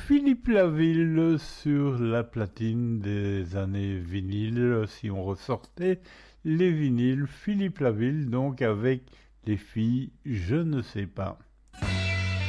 Philippe Laville sur la platine des années vinyles. Si on ressortait les vinyles, Philippe Laville donc avec les filles, je ne sais pas.